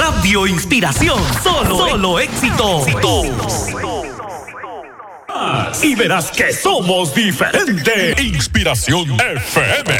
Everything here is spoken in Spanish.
Radio Inspiración, solo éxitos. Y verás que somos diferentes. Inspiración FM.